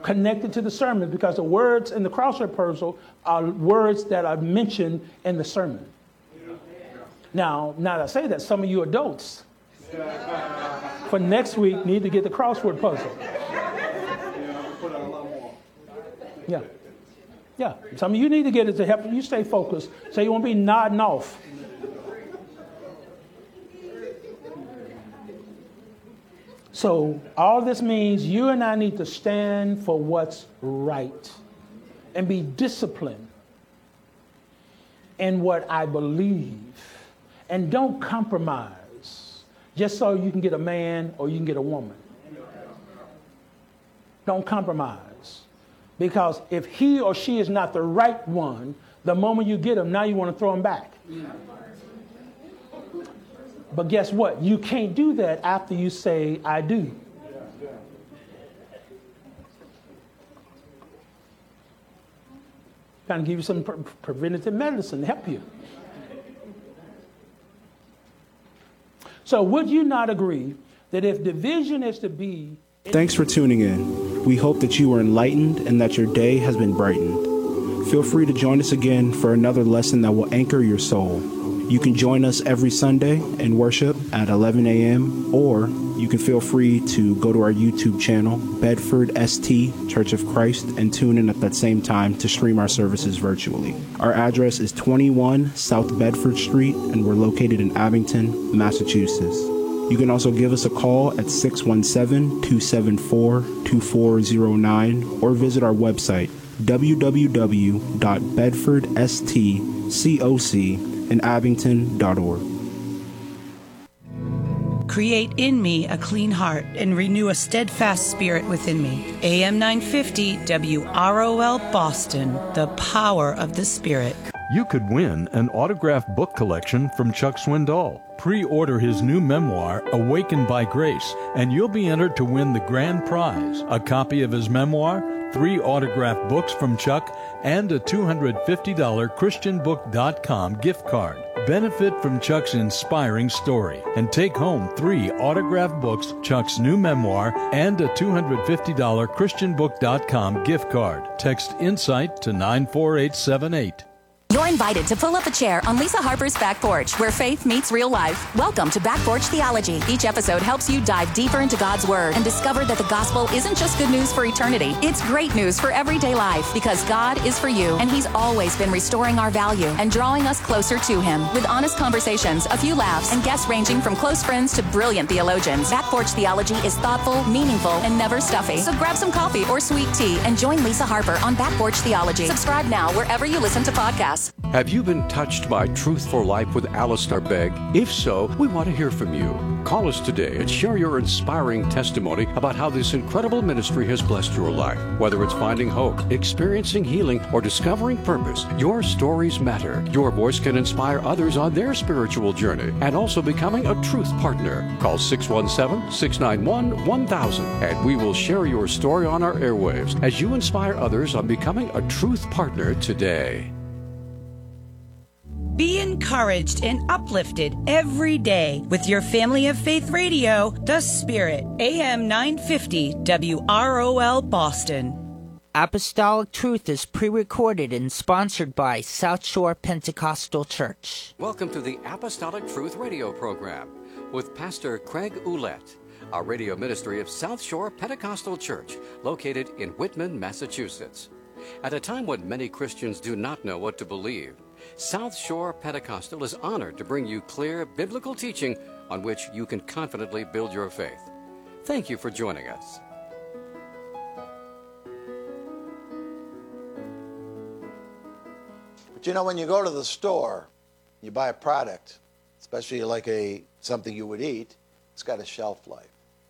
connected to the sermon, because the words in the crossword puzzle are words that are mentioned in the sermon. Now that I say that, some of you adults for next week need to get the crossword puzzle. Yeah. Some of you need to get it to help you stay focused so you won't be nodding off. So all this means you and I need to stand for what's right and be disciplined in what I believe. And don't compromise just so you can get a man or you can get a woman. Don't compromise. Because if he or she is not the right one, the moment you get them, now you want to throw them back. But guess what? You can't do that after you say, I do. Trying to give you some preventative medicine to help you. So would you not agree that if division is to be... Thanks for tuning in. We hope that you were enlightened and that your day has been brightened. Feel free to join us again for another lesson that will anchor your soul. You can join us every Sunday in worship at 11 a.m. or you can feel free to go to our YouTube channel, Bedford ST Church of Christ, and tune in at that same time to stream our services virtually. Our address is 21 South Bedford Street, and we're located in Abington, Massachusetts. You can also give us a call at 617-274-2409 or visit our website, www.bedfordstcocin.org. Create in me a clean heart and renew a steadfast spirit within me. AM 950 WROL Boston, the power of the Spirit. You could win an autographed book collection from Chuck Swindoll. Pre-order his new memoir, Awakened by Grace, and you'll be entered to win the grand prize, a copy of his memoir, 3 autographed books from Chuck, and a $250 ChristianBook.com gift card. Benefit from Chuck's inspiring story and take home 3 autographed books, Chuck's new memoir, and a $250 ChristianBook.com gift card. Text INSIGHT to 94878. You're invited to pull up a chair on Lisa Harper's Back Porch, where faith meets real life. Welcome to Back Porch Theology. Each episode helps you dive deeper into God's Word and discover that the gospel isn't just good news for eternity. It's great news for everyday life, because God is for you, and He's always been restoring our value and drawing us closer to Him. With honest conversations, a few laughs, and guests ranging from close friends to brilliant theologians, Back Porch Theology is thoughtful, meaningful, and never stuffy. So grab some coffee or sweet tea and join Lisa Harper on Back Porch Theology. Subscribe now wherever you listen to podcasts. Have you been touched by Truth for Life with Alistair Begg? If so, we want to hear from you. Call us today and share your inspiring testimony about how this incredible ministry has blessed your life. Whether it's finding hope, experiencing healing, or discovering purpose, your stories matter. Your voice can inspire others on their spiritual journey and also becoming a truth partner. Call 617-691-1000 and we will share your story on our airwaves as you inspire others on becoming a truth partner today. Be encouraged and uplifted every day with your Family of Faith Radio, The Spirit, AM 950 WROL Boston. Apostolic Truth is pre-recorded and sponsored by South Shore Pentecostal Church. Welcome to the Apostolic Truth Radio program with Pastor Craig Ouellette, a radio ministry of South Shore Pentecostal Church located in Whitman, Massachusetts. At a time when many Christians do not know what to believe, South Shore Pentecostal is honored to bring you clear biblical teaching on which you can confidently build your faith. Thank you for joining us. But you know, when you go to the store, you buy a product, especially like something you would eat, it's got a shelf life.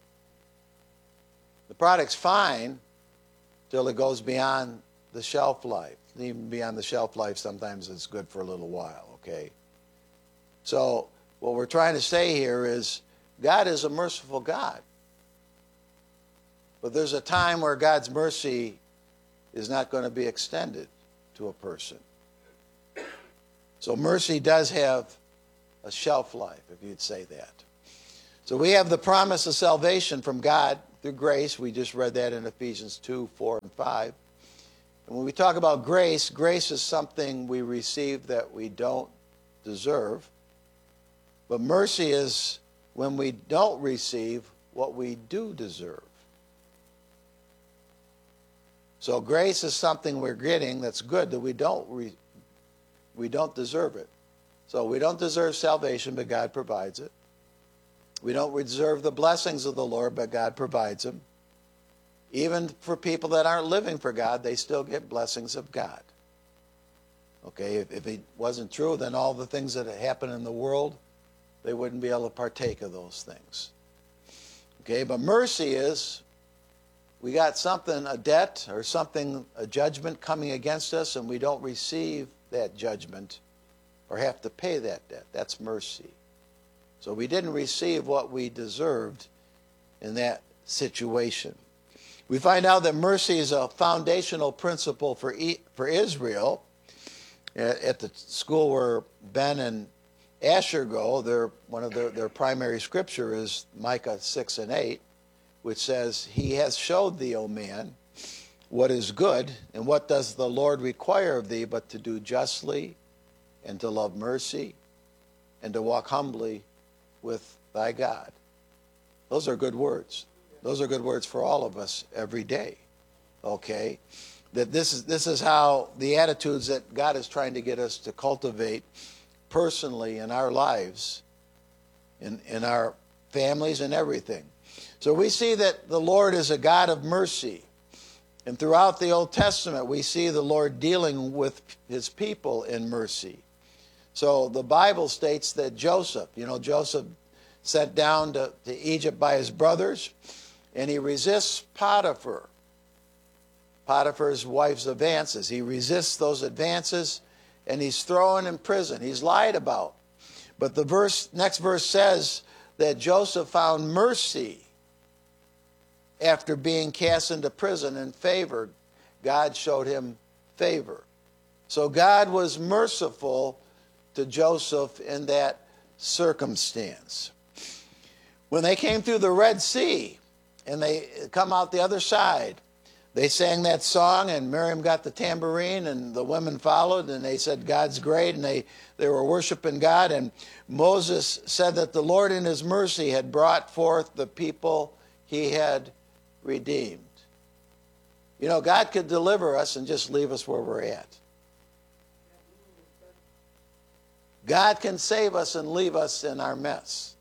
The product's fine till it goes beyond the shelf life. Even beyond the shelf life, sometimes it's good for a little while, okay? So what we're trying to say here is God is a merciful God. But there's a time where God's mercy is not going to be extended to a person. So mercy does have a shelf life, if you'd say that. So we have the promise of salvation from God through grace. We just read that in Ephesians 2, 4, and 5. And when we talk about grace, grace is something we receive that we don't deserve. But mercy is when we don't receive what we do deserve. So grace is something we're getting that's good, that we don't deserve it. So we don't deserve salvation, but God provides it. We don't deserve the blessings of the Lord, but God provides them. Even for people that aren't living for God, they still get blessings of God. Okay, if it wasn't true, then all the things that happen in the world, they wouldn't be able to partake of those things. Okay, but mercy is, we got something, a debt or something, a judgment coming against us, and we don't receive that judgment or have to pay that debt. That's mercy. So we didn't receive what we deserved in that situation. We find out that mercy is a foundational principle for Israel. At the school where Ben and Asher go, one of their primary scripture is Micah 6 and 8, which says, "He has showed thee, O man, what is good, and what does the Lord require of thee but to do justly, and to love mercy, and to walk humbly with thy God." Those are good words. Those are good words for all of us every day. Okay? That this is how the attitudes that God is trying to get us to cultivate personally in our lives, in our families and everything. So we see that the Lord is a God of mercy. And throughout the Old Testament, we see the Lord dealing with his people in mercy. So the Bible states that Joseph sent down to Egypt by his brothers, and he resists Potiphar's wife's advances. He resists those advances, and he's thrown in prison. He's lied about. But the next verse says that Joseph found mercy after being cast into prison and favored. God showed him favor. So God was merciful to Joseph in that circumstance. When they came through the Red Sea and they come out the other side, they sang that song, and Miriam got the tambourine, and the women followed, and they said, "God's great," and they were worshiping God. And Moses said that the Lord in his mercy had brought forth the people he had redeemed. You know, God could deliver us and just leave us where we're at. God can save us and leave us in our mess.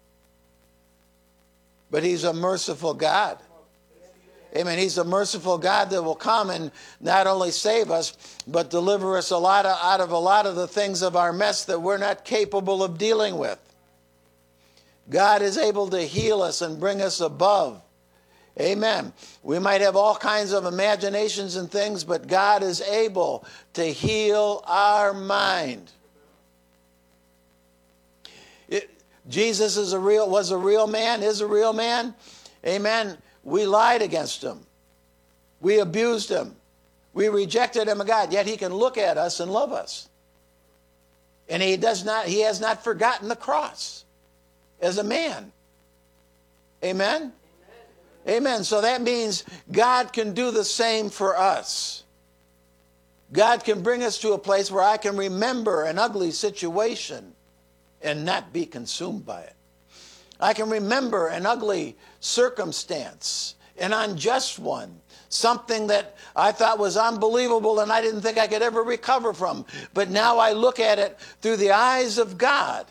But he's a merciful God. Amen. He's a merciful God that will come and not only save us, but deliver us out of a lot of the things of our mess that we're not capable of dealing with. God is able to heal us and bring us above. Amen. We might have all kinds of imaginations and things, but God is able to heal our mind. Jesus was a real man, is a real man. Amen. We lied against him. We abused him. We rejected him, God, yet he can look at us and love us. And he has not forgotten the cross as a man. Amen? Amen. So that means God can do the same for us. God can bring us to a place where I can remember an ugly situation and not be consumed by it. I can remember an ugly circumstance, an unjust one, something that I thought was unbelievable and I didn't think I could ever recover from. But now I look at it through the eyes of God.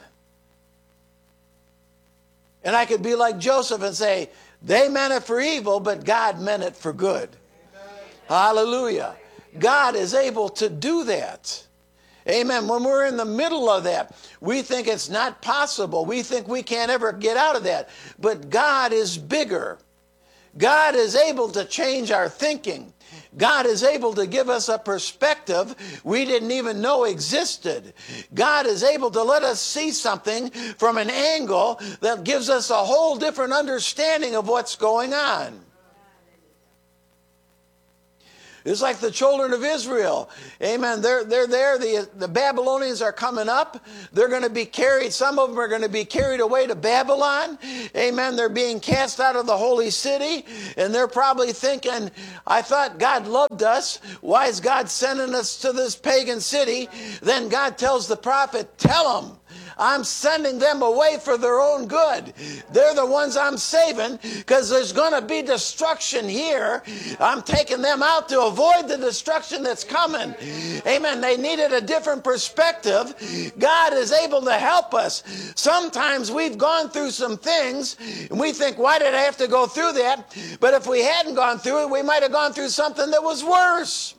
And I could be like Joseph and say, they meant it for evil, but God meant it for good. Hallelujah. God is able to do that. Amen. When we're in the middle of that, we think it's not possible. We think we can't ever get out of that. But God is bigger. God is able to change our thinking. God is able to give us a perspective we didn't even know existed. God is able to let us see something from an angle that gives us a whole different understanding of what's going on. It's like the children of Israel. Amen. They're there. The Babylonians are coming up. They're going to be carried. Some of them are going to be carried away to Babylon. Amen. They're being cast out of the holy city. And they're probably thinking, I thought God loved us. Why is God sending us to this pagan city? Then God tells the prophet, tell them, I'm sending them away for their own good. They're the ones I'm saving because there's going to be destruction here. I'm taking them out to avoid the destruction that's coming. Amen. They needed a different perspective. God is able to help us. Sometimes we've gone through some things and we think, why did I have to go through that? But if we hadn't gone through it, we might have gone through something that was worse.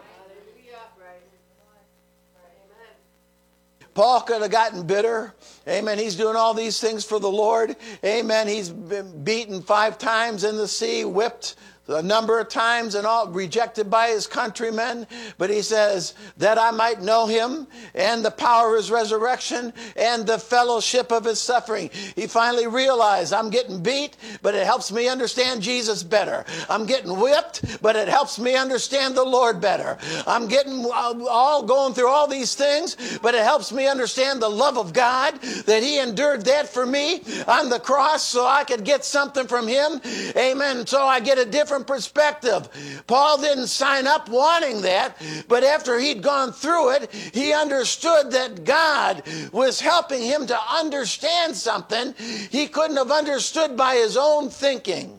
Paul could have gotten bitter. Amen. He's doing all these things for the Lord. Amen. He's been beaten 5 times in the sea, whipped a number of times, and all rejected by his countrymen. But he says, that I might know him and the power of his resurrection and the fellowship of his suffering. He finally realized, I'm getting beat, but it helps me understand Jesus better. I'm getting whipped, but it helps me understand the Lord better. I'm getting all going through all these things, but it helps me understand the love of God, that he endured that for me on the cross so I could get something from him. Amen. So I get a different perspective. Paul didn't sign up wanting that, but after he'd gone through it, he understood that God was helping him to understand something he couldn't have understood by his own thinking.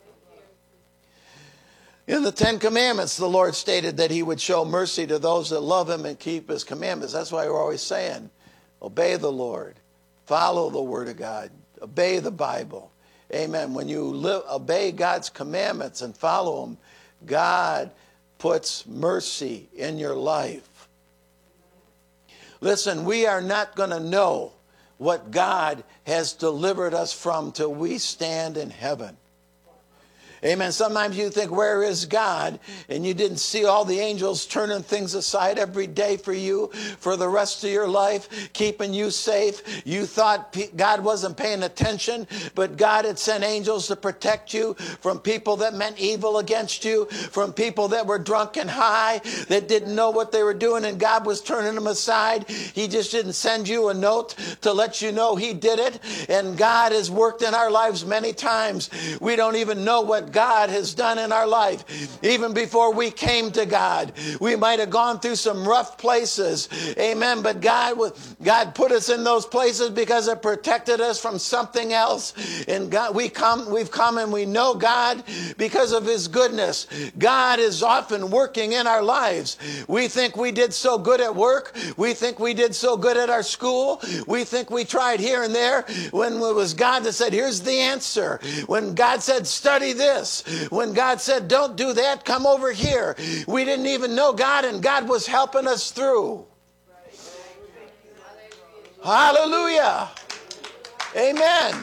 In the 10 Commandments, the Lord stated that he would show mercy to those that love him and keep his commandments. That's why we're always saying, obey the Lord, follow the Word of God, obey the Bible. Amen. When you obey God's commandments and follow them, God puts mercy in your life. Listen, we are not going to know what God has delivered us from till we stand in heaven. Amen. Sometimes you think, where is God? And you didn't see all the angels turning things aside every day for you, for the rest of your life, keeping you safe. You thought God wasn't paying attention, but God had sent angels to protect you from people that meant evil against you, from people that were drunk and high, that didn't know what they were doing, and God was turning them aside. He just didn't send you a note to let you know he did it. And God has worked in our lives many times. We don't even know what God has done in our life. Even before we came to God, we might have gone through some rough places. Amen. But God put us in those places because it protected us from something else. And God, we've come and we know God because of his goodness. God is often working in our lives. We think we did so good at work. We think we did so good at our school. We think we tried here and there, when it was God that said, here's the answer. When God said, study this. When God said, don't do that, come over here. We didn't even know God, and God was helping us through. Hallelujah. Amen.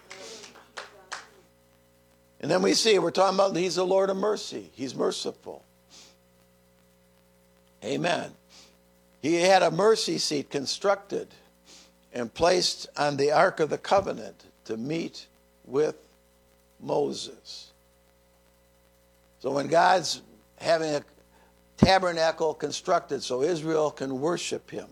And then we see, we're talking about he's the Lord of mercy. He's merciful. Amen. He had a mercy seat constructed and placed on the Ark of the Covenant to meet with Moses. So when God's having a tabernacle constructed so Israel can worship him,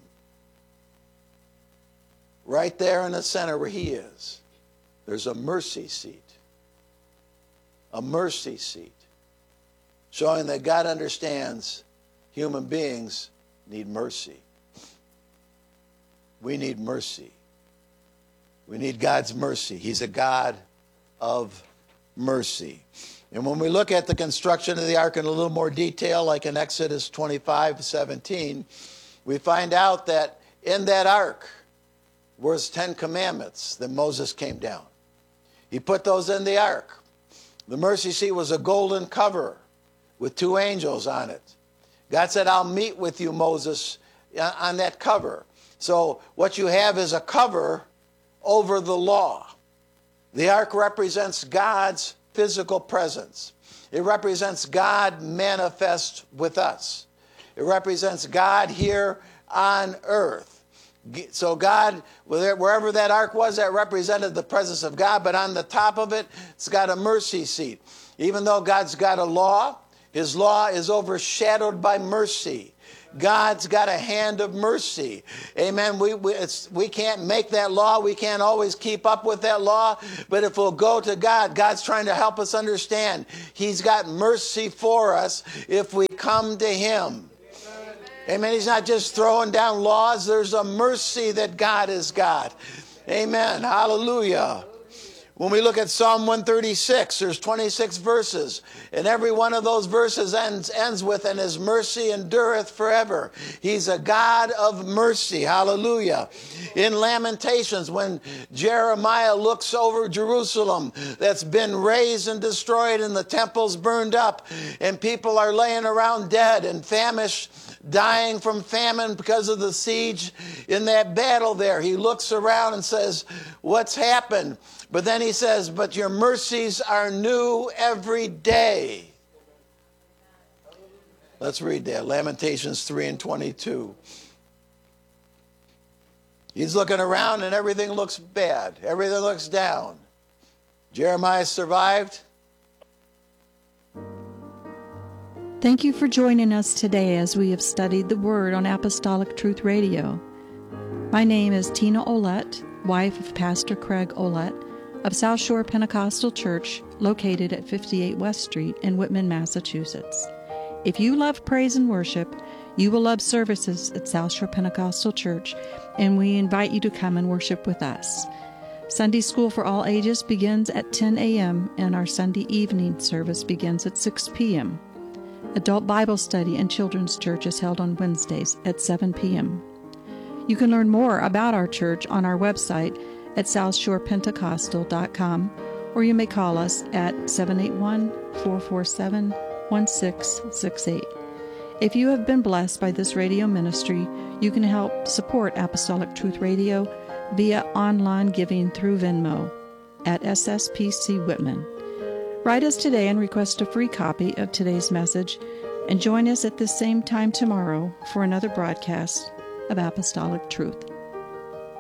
right there in the center where he is, there's a mercy seat. A mercy seat. Showing that God understands human beings need mercy. We need mercy. We need God's mercy. He's a God of mercy. And when we look at the construction of the ark in a little more detail, like in Exodus 25:17, we find out that in that ark was 10 commandments that Moses came down. He put those in the ark. The mercy seat was a golden cover with 2 angels on it. God said, I'll meet with you, Moses, on that cover. So what you have is a cover over the law. The ark represents God's physical presence. It represents God manifest with us. It represents God here on earth. So God, wherever that ark was, that represented the presence of God, but on the top of it, it's got a mercy seat. Even though God's got a law, His law is overshadowed by mercy. God's got a hand of mercy. Amen. We can't make that law. We can't always keep up with that law. But if we'll go to God, God's trying to help us understand. He's got mercy for us if we come to Him. Amen. He's not just throwing down laws. There's a mercy that God has got. Amen. Hallelujah. When we look at Psalm 136, there's 26 verses, and every one of those verses ends with, and His mercy endureth forever. He's a God of mercy. Hallelujah. In Lamentations, when Jeremiah looks over Jerusalem that's been razed and destroyed and the temple's burned up and people are laying around dead and famished, dying from famine because of the siege in that battle there, he looks around and says, what's happened? But then he says, but your mercies are new every day. Let's read that. Lamentations 3 and 22. He's looking around and everything looks bad. Everything looks down. Jeremiah survived. Thank you for joining us today as we have studied the Word on Apostolic Truth Radio. My name is Tina Ouellette, wife of Pastor Craig Ouellette of South Shore Pentecostal Church, located at 58 West Street in Whitman, Massachusetts. If you love praise and worship, you will love services at South Shore Pentecostal Church, and we invite you to come and worship with us. Sunday School for all ages begins at 10 a.m., and our Sunday evening service begins at 6 p.m. Adult Bible Study and Children's Church is held on Wednesdays at 7 p.m. You can learn more about our church on our website at southshorepentecostal.com, or you may call us at 781-447-1668. If you have been blessed by this radio ministry, you can help support Apostolic Truth Radio via online giving through Venmo at SSPC Whitman. Write us today and request a free copy of today's message, and join us at the same time tomorrow for another broadcast of Apostolic Truth.